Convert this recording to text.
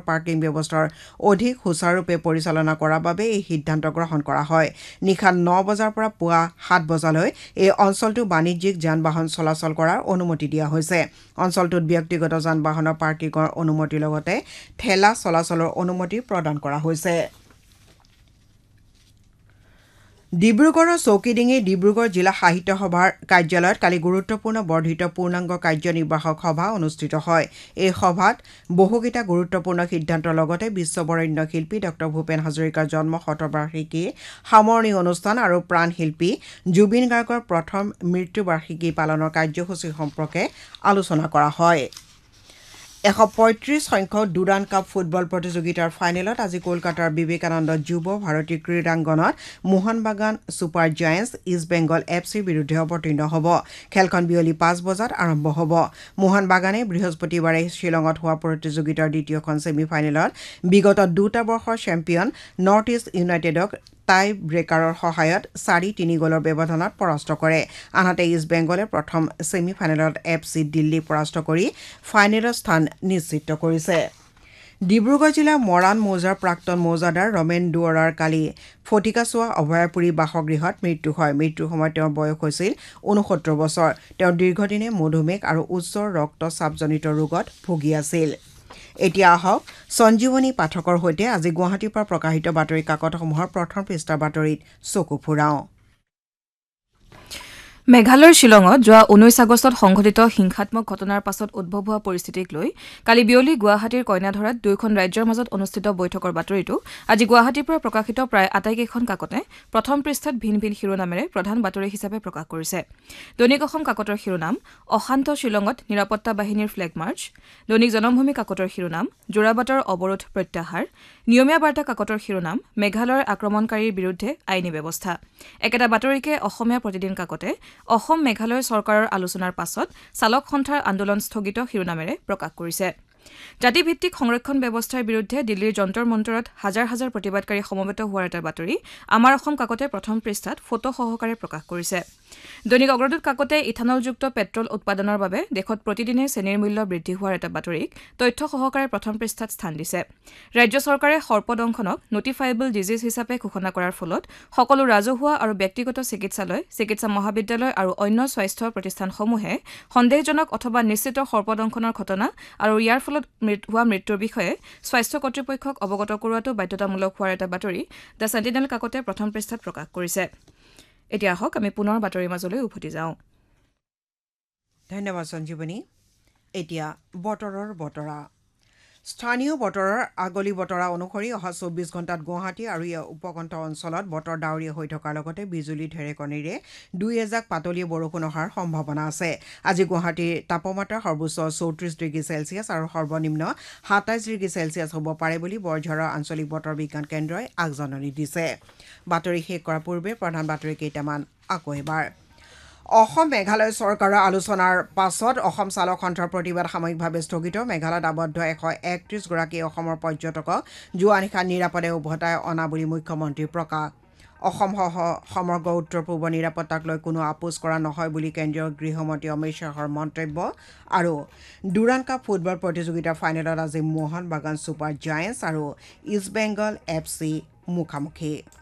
parking ব্যৱস্থাৰ অধিক সুচাৰুৰূপে পৰিচালনা কৰাৰ বাবে এই সিদ্ধান্ত গ্ৰহণ কৰা হয় নিশা 9 বজাৰ পৰা পুৱা 7 বজালৈ এই অঞ্চলটো বাণিজ্যিক যান-বাহন চলাচল কৰাৰ অনুমতি দিয়া হৈছে অঞ্চলটোত ব্যক্তিগত যান-বাহনৰ পাৰ্কিংৰ অনুমতিৰ লগতে ঠেলা চলাচলৰ অনুমতি প্ৰদান কৰা হৈছে ডিব্ৰুগড়ৰ চৌকিডিঙি ডিব্ৰুগড় জিলা সাহিত্য সভাৰ কাৰ্যালয়ত কালি গুৰুত্বপূৰ্ণ বৰ্ধিত পূৰ্ণাংগ কাৰ্যনিৰ্বাহক সভা অনুষ্ঠিত হয় এই সভাত বহুকেইটা গুৰুত্বপূৰ্ণ সিদ্ধান্তৰ লগতে বিশ্ববৰেণ্য শিল্পী ডক্টৰ ভূপেন হাজৰিকাৰ জন্ম শতবাৰ্ষিকী সামৰণি অনুষ্ঠান আৰু প্ৰাণশিল্পী জুবিন গাৰ্গৰ প্ৰথম মৃত্যুবাৰ্ষিকী পালনৰ কাৰ্যসূচী সম্পৰ্কে আলোচনা কৰা হয় 135 সংখ্যক ডুৰান কাপ ফুটবল প্ৰতিযোগিতাৰ ফাইনেলত আজি কলকাতাৰ বিবেকানন্দ যুৱ Bharati ক্ৰীড়াংগনত Mohun Bagan super giants east Bengal এফচিৰ বিৰুদ্ধে অৱতীৰ্ণ হ'ব খেলখন বিয়লি 5 বজাত আৰম্ভ হ'ব মোহনবাগানে বৃহস্পতিবাৰে শ্বিলঙত হোৱা প্ৰতিযোগিতাৰ দ্বিতীয়খন ছেমিফাইনেলত বিগত দুটা বৰ্ষৰ চেম্পিয়ন নৰ্থ ইষ্ট ইউনাইটেডক টাই ব্ৰেকাৰৰ সহায়ত 4-3 গলৰ ব্যৱধানত পৰাস্ত কৰে আনহাতে ইষ্ট বেংগলে প্ৰথম ছেমিফাইনেলত এফচি দিল্লী পৰাস্ত কৰি ফাইনেলৰ স্থান নিশ্চিত কৰিছে ডিব্ৰুগড় জিলাৰ মৰাণ মৌজাৰ প্ৰাক্তন মৌজাদাৰ ৰমেন দুৱৰাৰ কালি ফটিকাচোৱা অভয়াপুৰী বাসগৃহত মৃত্যু হয় মৃত্যুৰ সময়ত তেওঁৰ বয়স হৈছিল 69 বছৰ তেওঁ দীৰ্ঘদিনে মধুমেহ আৰু উচ্চ ৰক্তচাপজনিত ৰোগত ভুগি আছিল এতিয়া আহক সঞ্জীৱনী পাঠকৰ সৈতে আজি গুৱাহাটীৰ পৰা প্ৰকাশিত বাতৰি কাকতসমূহৰ প্ৰথম পৃষ্ঠাৰ বাতৰিত চকু ফুৰাওঁ মেঘালয়ৰ শিলঙত যোৱা 19 আগষ্টত সংঘটিত হিংসাত্মক ঘটনাৰ পাছত উদ্ভৱ হোৱা পৰিস্থিতিক লৈ কালি বিয়লি গুৱাহাটীৰ কইনাধৰাত দুয়োখন ৰাজ্যৰ মাজত অনুষ্ঠিত বৈঠকৰ বাতৰিটো আজি গুৱাহাটীৰ পৰা প্ৰকাশিত প্ৰায় আটাইকেইখন কাকতে প্ৰথম পৃষ্ঠাত ভিন ভিন শিৰোনামেৰে প্ৰধান বাতৰি হিচাপে প্ৰকাশ কৰিছে দৈনিক অসম কাকতৰ শিৰোনাম অশান্ত শিলঙত নিৰাপত্তা বাহিনীৰ ফ্লেগ মাৰ্চ দৈনিক জনমভূমি কাকতৰ শিৰোনাম জোৰাবাটৰ অৱৰোধ প্ৰত্যাহাৰ নিয়মীয়া বাৰ্তা কাকতৰ শিৰোনাম মেঘালয়ৰ আক্ৰমণকাৰীৰ বিৰুদ্ধে আইনী ব্যৱস্থা একেটা বাতৰিকে অসমীয়া প্ৰতিদিন কাকতে অসম মেঘালয় চৰকাৰৰ আলোচনাৰ পাছত চালক সন্থাৰ আন্দোলন স্থগিত শিৰোনামেৰে প্ৰকাশ কৰিছে জাতিভিত্তিক সংৰক্ষণ ব্যৱস্থাৰ বিৰুদ্ধে দিল্লীৰ যন্তৰ মন্তৰত হাজাৰ হাজাৰ প্ৰতিবাদকাৰী সমবেত হোৱাৰ এটা বাতৰি আমাৰ অসম কাকতে প্ৰথম পৃষ্ঠাত ফটো সহকাৰে প্ৰকাশ কৰিছে দৈনিক অগ্ৰদূত কাকতে ইথানলযুক্ত পেট্ৰল উৎপাদনৰ বাবে দেশত প্ৰতিদিনে চেনিৰ মূল্য বৃদ্ধি হোৱাৰ এটা বাতৰিক তথ্য সহকাৰে প্ৰথম পৃষ্ঠাত স্থান দিছে ৰাজ্য চৰকাৰে সৰ্পদংশনক নটিফাইবল ডিজিজ হিচাপে ঘোষণা কৰাৰ ফলত সকলো ৰাজহুৱা আৰু ব্যক্তিগত চিকিৎসালয় চিকিৎসা মহাবিদ্যালয় আৰু অন্য স্বাস্থ্য প্ৰতিষ্ঠানসমূহে সন্দেহজনক অথবা নিশ্চিত সৰ্পদংশনৰ ঘটনা আৰু ইয়াৰ ফলত হোৱা মৃত্যুৰ বিষয়ে স্বাস্থ্য কৰ্তৃপক্ষক অৱগত কৰোৱাটো বাধ্যতামূলক হোৱাৰ এটা বাতৰি দ্য চেণ্টিনেল কাকতে প্ৰথম পৃষ্ঠাত প্ৰকাশ কৰিছে এতিয়া আহক আমি পুনৰ বাতৰিৰ মাজলৈ উভতি যাওঁ ধন্যবাদ সঞ্জীৱনী এতিয়া বতৰৰ বতৰা স্থানীয় বতৰৰ আগলি বতৰা অনুসৰি অহা 24 ঘণ্টাত গুৱাহাটী আৰু ইয়াৰ উপকণ্ঠ অঞ্চলত বতৰ ডাৱৰীয়া হৈ থকাৰ লগতে বিজুলী ঢেৰেকণীৰে দুই এজাক পাতলীয়া বৰষুণ অহাৰ সম্ভাৱনা আছে আজি গুৱাহাটীৰ তাপমাত্ৰা সৰ্বোচ্চ 34 ডিগ্ৰী চেলছিয়াছ আৰু সৰ্বনিম্ন 27 ডিগ্ৰী চেলছিয়াছ হ'ব পাৰে বুলি বৰঝাৰৰ আঞ্চলিক বতৰ বিজ্ঞান কেন্দ্ৰই আগজাননী দিছে বাতৰি শেষ কৰাৰ পূৰ্বে প্ৰধান বাতৰি কেইটামান আকৌ এবাৰ অসম মেঘালয় চৰকাৰৰ আলোচনাৰ পাছত অসম চালক সন্থাৰ প্ৰতিবাদ সাময়িকভাৱে স্থগিত মেঘালয়ত আবদ্ধ 131 গৰাকী অসমৰ পৰ্যটকক যোৱা নিশা নিৰাপদে উভতাই অনা বুলি মুখ্যমন্ত্ৰীৰ প্ৰকাশ অসমসহ সমগ্ৰ উত্তৰ পূৰ্ব নিৰাপত্তাক লৈ কোনো আপোচ কৰা নহয় বুলি কেন্দ্ৰীয় গৃহমন্ত্ৰী অমিত শ্বাহৰ মন্তব্য আৰু ডুৰান কাপ ফুটবল প্ৰতিযোগিতাৰ ফাইনেলত আজি মোহন বাগান ছুপাৰ জায়ান্টছ আৰু ইষ্ট বেংগল এফচি মুখামুখি